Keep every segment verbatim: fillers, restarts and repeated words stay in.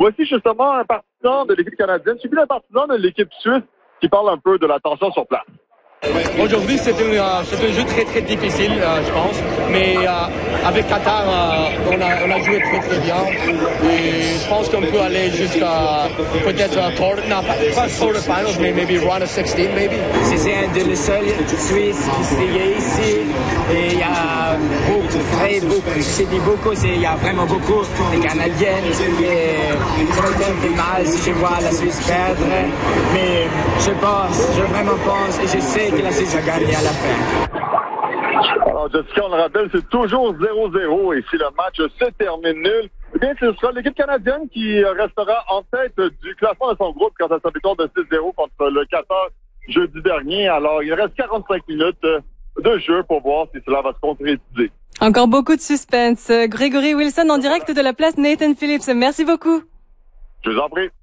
Voici justement un partisan de l'équipe canadienne, suivi d'un partisan de l'équipe suisse qui parle un peu de la tension sur place. Aujourd'hui, c'est un, euh, c'est un jeu très, très difficile, euh, je pense. Mais euh, avec Qatar, euh, on, a, on a joué très, très bien. Et je pense qu'on peut aller jusqu'à peut-être un quarter, non, pas, pas quarterfinals, mais maybe round of sixteen, maybe. C'est un de les seuls Suisses qui se liait ici. Et il y a beaucoup, très beaucoup. Je dis beaucoup, c'est, il y a vraiment beaucoup de Canadiennes. Et ça va être un peu mal si je vois la Suisse perdre. Mais je pense, je vraiment pense, et je sais que la Suisse a gagné à la fin. Alors, Jessica, on le rappelle, c'est toujours zéro zéro et si le match se termine nul, eh bien, ce sera l'équipe canadienne qui restera en tête du classement de son groupe quant à sa victoire de six zéro contre le Qatar jeudi dernier. Alors, il reste quarante-cinq minutes de jeu pour voir si cela va se concrétiser. Encore beaucoup de suspense. Grégory Wilson en direct de la place Nathan Phillips. Merci beaucoup. Je vous en prie.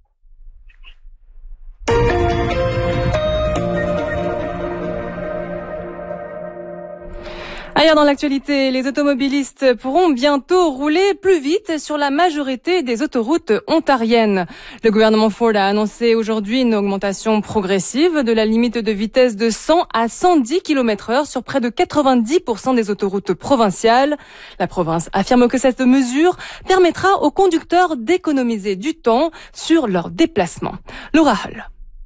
Ailleurs dans l'actualité, les automobilistes pourront bientôt rouler plus vite sur la majorité des autoroutes ontariennes. Le gouvernement Ford a annoncé aujourd'hui une augmentation progressive de la limite de vitesse de cent à cent dix kilomètres heure sur près de quatre-vingt-dix pour cent des autoroutes provinciales. La province affirme que cette mesure permettra aux conducteurs d'économiser du temps sur leurs déplacements. Laura Hall.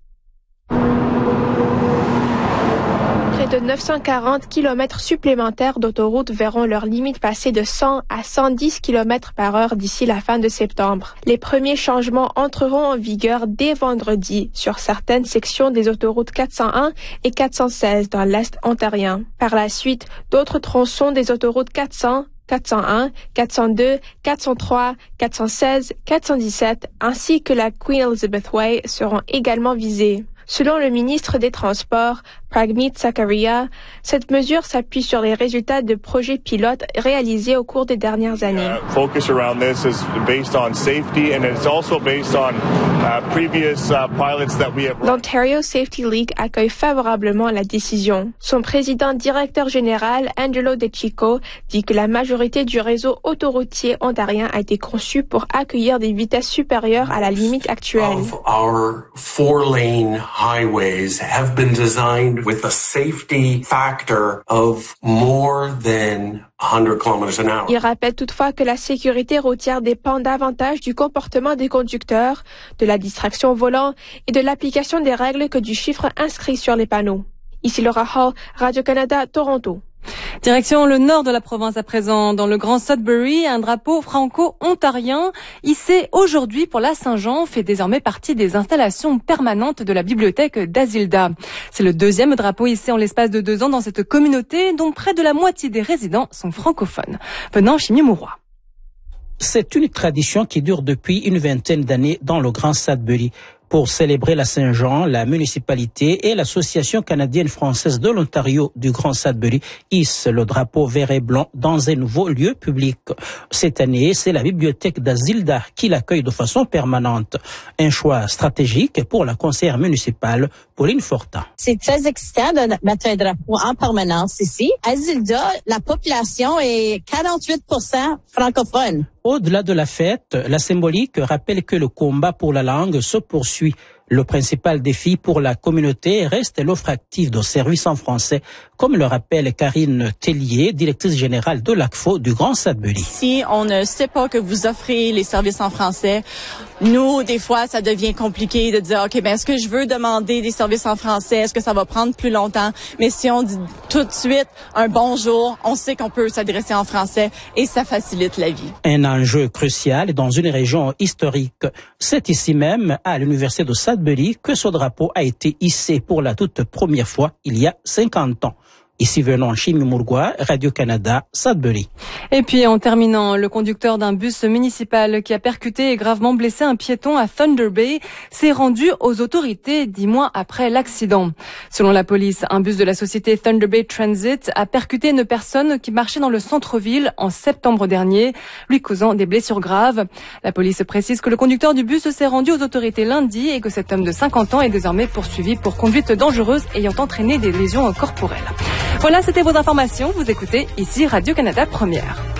Près de neuf cent quarante kilomètres supplémentaires d'autoroute verront leur limite passer de cent à cent dix kilomètres par heure d'ici la fin de septembre. Les premiers changements entreront en vigueur dès vendredi sur certaines sections des autoroutes quatre cent un et quatre cent seize dans l'Est ontarien. Par la suite, d'autres tronçons des autoroutes quatre cents, quatre cent un, quatre cent deux, quatre cent trois, quatre cent seize, quatre cent dix-sept ainsi que la Queen Elizabeth Way seront également visés. Selon le ministre des Transports, Pragmeet Zakaria, cette mesure s'appuie sur les résultats de projets pilotes réalisés au cours des dernières années. Focus around this is based on safety and it's also based on uh, previous uh, pilots that we have. L'Ontario Safety League accueille favorablement la décision. Son président directeur général, Angelo De Chico, dit que la majorité du réseau autoroutier ontarien a été conçu pour accueillir des vitesses supérieures à la limite actuelle. Of our four-lane highways have been designed with a safety factor of more than one hundred kilometers an hour. Il rappelle toutefois que la sécurité routière dépend davantage du comportement des conducteurs, de la distraction au volant et de l'application des règles que du chiffre inscrit sur les panneaux. Ici Laura Hall, Radio-Canada, Toronto. Direction le nord de la province à présent, dans le Grand Sudbury, un drapeau franco-ontarien hissé aujourd'hui pour la Saint-Jean fait désormais partie des installations permanentes de la bibliothèque d'Azilda. C'est le deuxième drapeau hissé en l'espace de deux ans dans cette communauté dont près de la moitié des résidents sont francophones. Venant Chimie-Mourois. C'est une tradition qui dure depuis une vingtaine d'années dans le Grand Sudbury. Pour célébrer la Saint-Jean, la municipalité et l'Association canadienne-française de l'Ontario du Grand Sudbury hissent le drapeau vert et blanc dans un nouveau lieu public. Cette année, c'est la bibliothèque d'Azilda qui l'accueille de façon permanente. Un choix stratégique pour la conseillère municipale, Pauline Fortin. C'est très excitant de mettre un drapeau en permanence ici. Azilda, la population est quarante-huit pour cent francophone. Au-delà de la fête, la symbolique rappelle que le combat pour la langue se poursuit. Le principal défi pour la communauté reste l'offre active de services en français, comme le rappelle Karine Tellier, directrice générale de l'A C F O du Grand Sudbury. Si on ne sait pas que vous offrez les services en français, nous, des fois, ça devient compliqué de dire, OK, ben, est-ce que je veux demander des services en français? Est-ce que ça va prendre plus longtemps? Mais si on dit tout de suite un bonjour, on sait qu'on peut s'adresser en français et ça facilite la vie. Un enjeu crucial dans une région historique. C'est ici même, à l'Université de Sudbury, que ce drapeau a été hissé pour la toute première fois il y a cinquante ans. Ici venant Chimie-Mourois, Radio-Canada, Sudbury. Et puis en terminant, le conducteur d'un bus municipal qui a percuté et gravement blessé un piéton à Thunder Bay s'est rendu aux autorités dix mois après l'accident. Selon la police, un bus de la société Thunder Bay Transit a percuté une personne qui marchait dans le centre-ville en septembre dernier, lui causant des blessures graves. La police précise que le conducteur du bus s'est rendu aux autorités lundi et que cet homme de cinquante ans est désormais poursuivi pour conduite dangereuse ayant entraîné des lésions corporelles. Voilà, c'était vos informations. Vous écoutez ici Radio-Canada Première.